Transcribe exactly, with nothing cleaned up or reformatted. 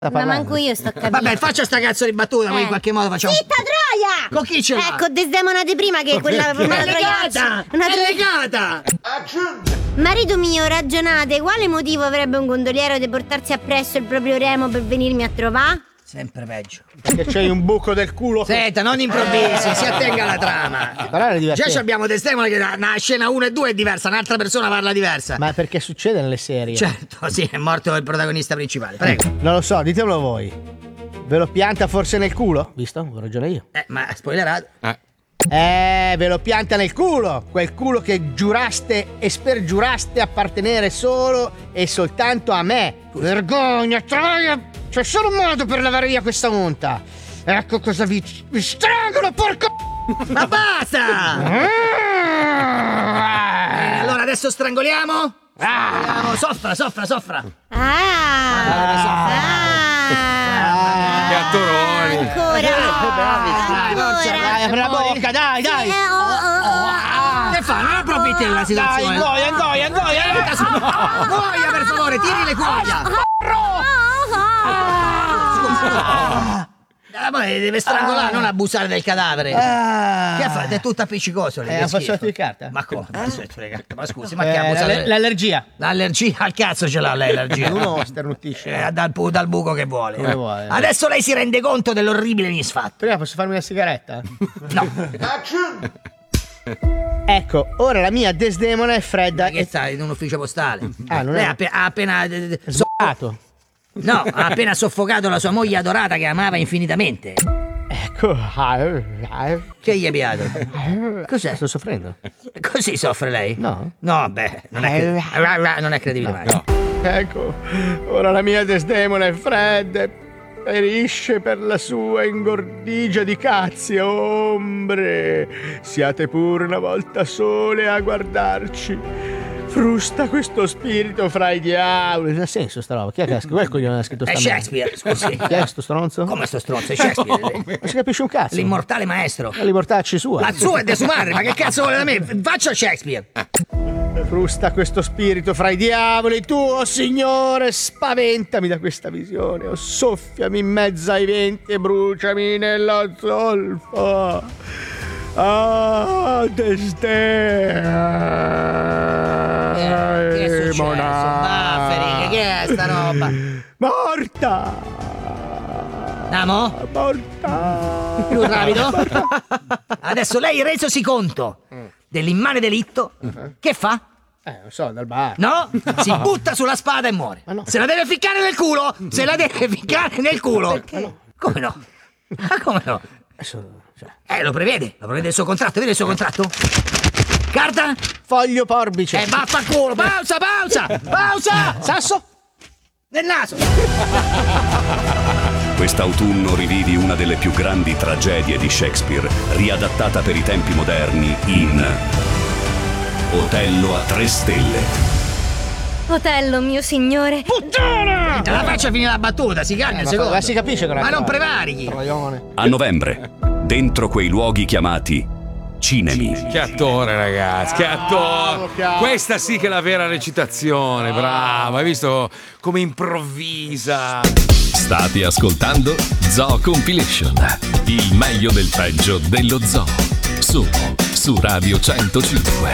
Ma manco io sto capendo. Vabbè, faccia sta cazzo di battuta, eh. poi in qualche modo facciamo. Zitta troia! Con chi ce l'ha? Ecco, Desdemona di prima che è quella è legata! Una è legata! Marito mio, ragionate, quale motivo avrebbe un gondoliero di portarsi appresso il proprio remo per venirmi a trovare? Sempre peggio. Perché c'hai un buco del culo. Senta, non improvvisi, si attenga alla trama. Già abbiamo Desdemona che una scena uno e due è diversa, un'altra persona parla diversa. Ma perché succede nelle serie? Certo, sì, è morto il protagonista principale. Prego. Non lo so, ditemelo voi. Ve lo pianta forse nel culo? Visto? Ho ragione io. Eh, ma spoilerato. Eh. Eh, ve lo pianta nel culo, quel culo che giuraste e spergiuraste appartenere solo e soltanto a me. Vergogna, troia! C'è solo un modo per lavare via questa monta. Ecco cosa vi, vi strangolo, porco! Ma basta! eh, allora adesso strangoliamo? Ah. Soffra, soffra, soffra. Ah! ah. Che attoroni! Ancora! Dai, dai, apri la bocca, dai, dai! Eh, oh, oh, oh. Che fa? Non approfitti della situazione! Dai, ingoia, ingoia, ingoia! Cuoia, per favore, tiri le cuoia! Ah, ma deve strangolare, ah. non abusare del cadavere. Ah. Che ha fatto? È tutto appiccicoso. È un fazzoletto di carta? Ma come? Eh? Ma scusi, ma che eh, abusare? L'allergia. L'allergia? Al cazzo ce l'ha lei l'allergia? Uno starnutisce. Eh, dal, dal buco che vuole. Come vuole. Adesso lei si rende conto dell'orribile misfatto. Prima posso farmi una sigaretta? No. Ecco, ora la mia Desdemona è fredda. Ma che sta in un ufficio postale? Ah, non lei è... ha, ha appena... Sbagliato. No, ha appena soffocato la sua moglie adorata che amava infinitamente. Ecco. Che gli è piato? Cos'è? Sto soffrendo. Così soffre lei? No. No, beh, non è, cre- non è credibile mai. No. Ecco, ora la mia Desdemona è fredda, perisce per la sua ingordigia di cazzi, ombre. Siate pure una volta sole a guardarci. Frusta questo spirito fra i diavoli. Non ha senso sta roba. Chi è che ha scritto? Quel coglione ha scritto sta È Shakespeare, scusi. Chi è sto stronzo? Come sto stronzo? È Shakespeare. Non si capisce un cazzo. L'immortale maestro. La libertacci sua. La sua è de sua madre, ma che cazzo vuole da me? Faccia Shakespeare. Frusta questo spirito fra i diavoli, tu, oh Signore, spaventami da questa visione, o soffiami in mezzo ai venti e bruciami nella zolfo. Ah, Desdemona. Che è successo? Bafferi, che è sta roba? Morta. Namo? Morta. Più rapido? Adesso lei resosi conto dell'immane delitto, uh-huh. che fa? Eh, non so, dal bar. No, si butta sulla spada e muore. Ma no. Se la deve ficcare nel culo, se la deve ficcare nel culo. Perché? No. Come no? Ma come no? Adesso, cioè. Eh, lo prevede, lo prevede il suo contratto, vede il suo contratto? Carta? Foglio porbice. Eh, vaffanculo, pausa, pausa, pausa! Sasso? Nel naso! Quest'autunno rivivi una delle più grandi tragedie di Shakespeare, riadattata per i tempi moderni in Otello a tre stelle. Otello, mio signore. Puttana! La faccia finire la battuta, si calma eh, il secondo. Ma si capisce che Ma non prevarichi. A novembre, dentro quei luoghi chiamati cinemi. Che attore, ragazzi, che attore. Questa sì che è la vera recitazione, bravo. Hai visto come improvvisa? State ascoltando Zoo Compilation, il meglio del peggio dello zoo, su, su Radio centocinque.